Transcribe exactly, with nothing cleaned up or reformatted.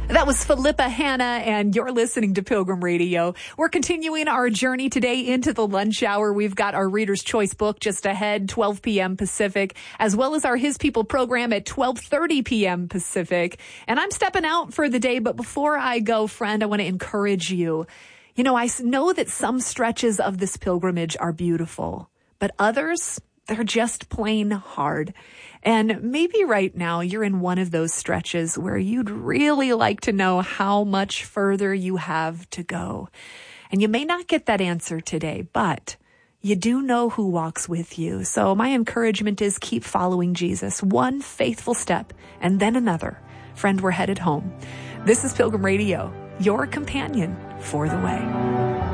That was Philippa Hanna, and you're listening to Pilgrim Radio. We're continuing our journey today into the lunch hour. We've got our Reader's Choice book just ahead, twelve p.m. Pacific, as well as our His People program at twelve thirty p.m. Pacific. And I'm stepping out for the day, but before I go, friend, I want to encourage you. You know, I know that some stretches of this pilgrimage are beautiful, but others, they're just plain hard. And maybe right now you're in one of those stretches where you'd really like to know how much further you have to go. And you may not get that answer today, but you do know who walks with you. So my encouragement is keep following Jesus, one faithful step and then another. Friend, we're headed home. This is Pilgrim Radio, your companion for the way.